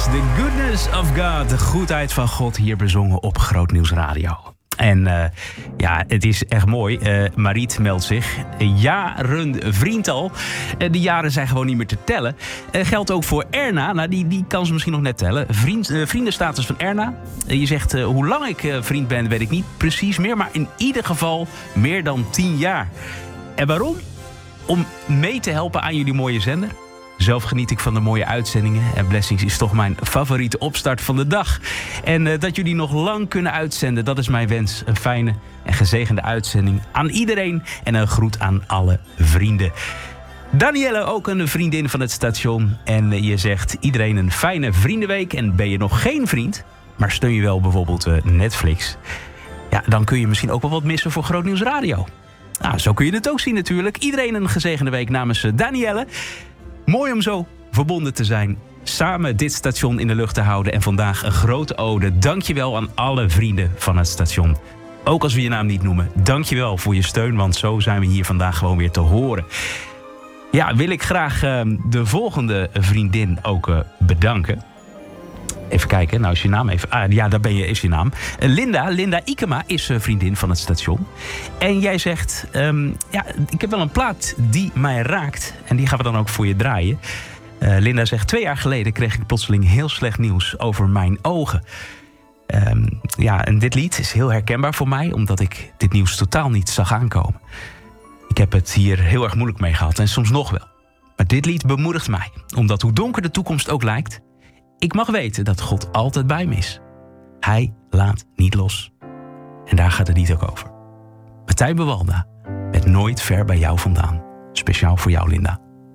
was The Goodness of God, de goedheid van God, hier bezongen op Groot Nieuws Radio. En het is echt mooi. Mariet meldt zich. Jaren vriend al. De jaren zijn gewoon niet meer te tellen. Geldt ook voor Erna. Nou, die kan ze misschien nog net tellen. Vriendenstatus van Erna. Je zegt, hoe lang ik vriend ben, weet ik niet precies meer. Maar in ieder geval meer dan 10 jaar. En waarom? Om mee te helpen aan jullie mooie zender. Zelf geniet ik van de mooie uitzendingen. En Blessings is toch mijn favoriete opstart van de dag. En dat jullie nog lang kunnen uitzenden, dat is mijn wens. Een fijne en gezegende uitzending aan iedereen. En een groet aan alle vrienden. Danielle, ook een vriendin van het station. En je zegt iedereen een fijne vriendenweek. En ben je nog geen vriend, maar steun je wel bijvoorbeeld Netflix. Ja, dan kun je misschien ook wel wat missen voor Groot Nieuws Radio. Nou, zo kun je het ook zien natuurlijk. Iedereen een gezegende week namens Danielle. Mooi om zo verbonden te zijn, samen dit station in de lucht te houden. En vandaag een grote ode. Dankjewel aan alle vrienden van het station. Ook als we je naam niet noemen. Dankjewel voor je steun, want zo zijn we hier vandaag gewoon weer te horen. Ja, wil ik graag de volgende vriendin ook bedanken. Even kijken, nou is je naam even... ja, daar ben je, is je naam. Linda Ikema is vriendin van het station. En jij zegt, ik heb wel een plaat die mij raakt. En die gaan we dan ook voor je draaien. Linda zegt, 2 jaar geleden kreeg ik plotseling heel slecht nieuws over mijn ogen. En dit lied is heel herkenbaar voor mij, omdat ik dit nieuws totaal niet zag aankomen. Ik heb het hier heel erg moeilijk mee gehad en soms nog wel. Maar dit lied bemoedigt mij, omdat hoe donker de toekomst ook lijkt, ik mag weten dat God altijd bij me is. Hij laat niet los. En daar gaat het lied ook over. Martijn Bewalda, met Nooit ver bij jou vandaan. Speciaal voor jou, Linda.